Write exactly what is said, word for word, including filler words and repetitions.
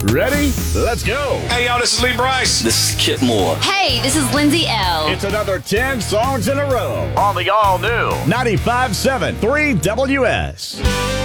Ready? Let's go. Hey, y'all, this is Lee Bryce. This is Kip Moore. Hey, this is Lindsay L. It's another ten songs in a row on the all-new ninety-five point seven three W S.